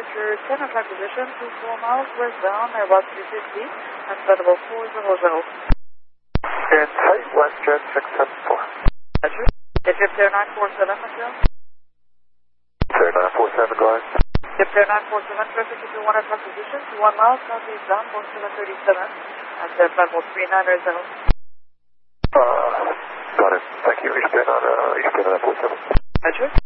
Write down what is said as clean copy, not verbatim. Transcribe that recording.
departure 10 on track position, 24 miles westbound, Airbus 350, unstable 400. And tight WestJet 674. Roger. Egypt Air 947, Mateo. Air 947, go ahead. Egypt Air 947, traffic into 1 on track position, 21 miles southeastbound, 4737, and flight mode 3980. Got it. Thank you. East Air 947. Roger.